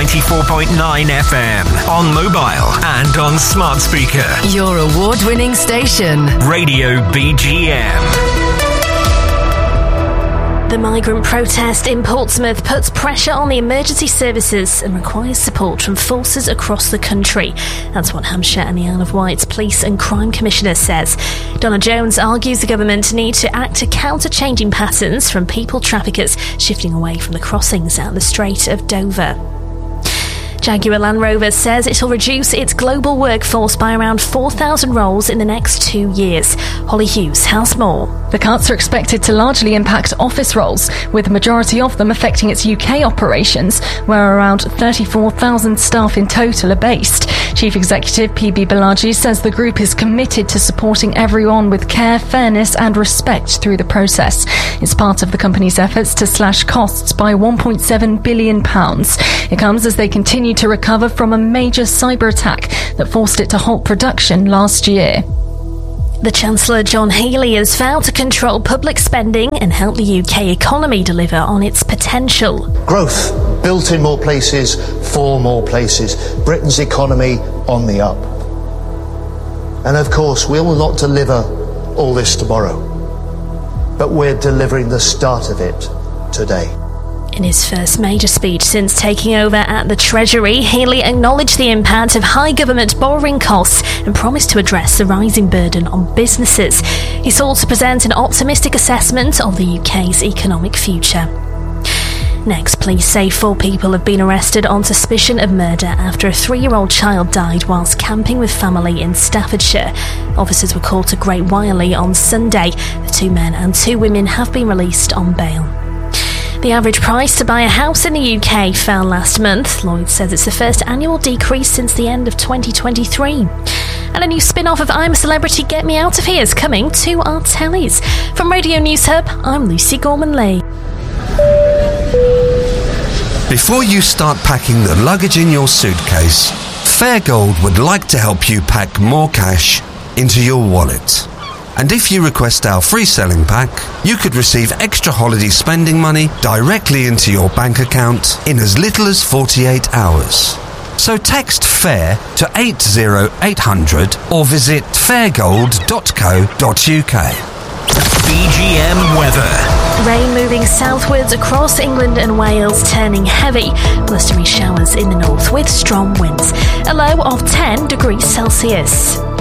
94.9 FM, on mobile and on smart speaker. Your award-winning station. Radio BGM. The migrant protest in Portsmouth puts pressure on the emergency services and requires support from forces across the country. That's what Hampshire and the Isle of Wight's Police and Crime Commissioner says. Donna Jones argues the government need to act to counter changing patterns from people traffickers shifting away from the crossings at the Strait of Dover. Jaguar Land Rover says it'll reduce its global workforce by around 4,000 roles in the next 2 years. Holly Hughes has more. The cuts are expected to largely impact office roles, with the majority of them affecting its UK operations, where around 34,000 staff in total are based. Chief Executive PB Balaji says the group is committed to supporting everyone with care, fairness and respect through the process. It's part of the company's efforts to slash costs by £1.7 billion. It comes as they continue to recover from a major cyber attack that forced it to halt production last year. The Chancellor John Healey has vowed to control public spending and help the UK economy deliver on its potential. Growth built in more places, for more places. Britain's economy on the up. And of course, we will not deliver all this tomorrow, but we're delivering the start of it today. In his first major speech since taking over at the Treasury, Healey acknowledged the impact of high government borrowing costs and promised to address the rising burden on businesses. He sought to present an optimistic assessment of the UK's economic future. Next, police say 4 people have been arrested on suspicion of murder after a 3-year-old child died whilst camping with family in Staffordshire. Officers were called to Great Wyerley on Sunday. The 2 men and 2 women have been released on bail. The average price to buy a house in the UK fell last month. Lloyds says it's the first annual decrease since the end of 2023. And a new spin-off of I'm a Celebrity, Get Me Out of Here is coming to our tellies. From Radio News Hub, I'm Lucy Gorman-Lee. Before you start packing the luggage in your suitcase, Fairgold would like to help you pack more cash into your wallet. And if you request our free selling pack, you could receive extra holiday spending money directly into your bank account in as little as 48 hours. So text FAIR to 80800 or visit fairgold.co.uk. BGM weather. Rain moving southwards across England and Wales, turning heavy. Blustery showers in the north with strong winds. A low of 10 degrees Celsius.